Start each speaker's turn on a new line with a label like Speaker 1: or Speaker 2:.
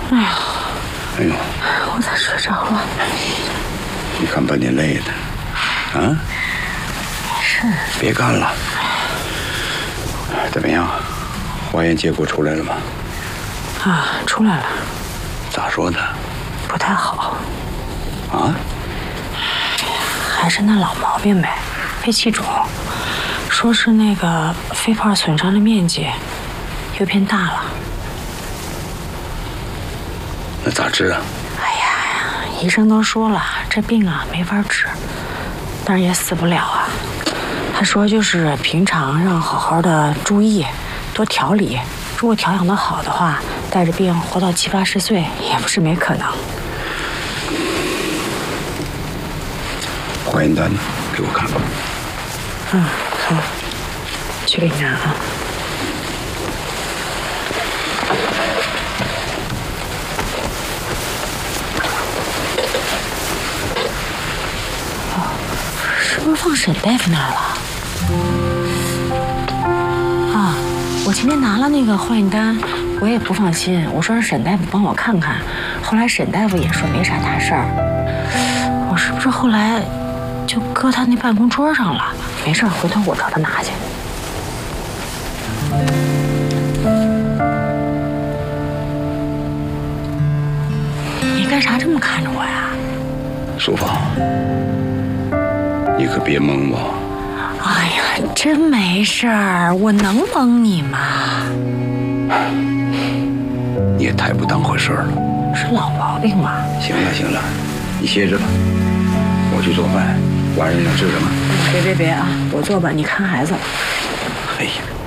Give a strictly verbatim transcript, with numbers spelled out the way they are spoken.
Speaker 1: 哎呀，
Speaker 2: 哎呦，
Speaker 1: 我咋睡着了？
Speaker 2: 你看把你累的，啊？
Speaker 1: 是。
Speaker 2: 别干了。怎么样？化验结果出来了吗？
Speaker 1: 啊，出来了。
Speaker 2: 咋说的？
Speaker 1: 不太好。
Speaker 2: 啊？
Speaker 1: 还是那老毛病呗，肺气肿。说是那个肺泡损伤的面积又变大了。
Speaker 2: 那咋治啊？
Speaker 1: 哎呀，医生都说了，这病啊没法治，但是也死不了啊。他说就是平常让好好的注意，多调理。如果调养得好的话，带着病活到七八十岁也不是没可能。
Speaker 2: 化验单给我看看。
Speaker 1: 嗯，好，去给你拿啊。哦，是不是放沈大夫那儿了？啊，我前天拿了那个化验单，我也不放心，我说让沈大夫帮我看看，后来沈大夫也说没啥大事儿。我是不是后来就搁他那办公桌上了？没事，回头我找他拿去。你干啥这么看着我呀？
Speaker 2: 淑芳，你可别蒙我。
Speaker 1: 哎呀，真没事儿，我能蒙你吗？
Speaker 2: 你也太不当回事了。
Speaker 1: 是老毛病嘛。
Speaker 2: 行了行了，你歇着吧，我去做饭。晚上想吃什么？
Speaker 1: 别别别啊，我做吧，你看孩子。
Speaker 2: 哎呀。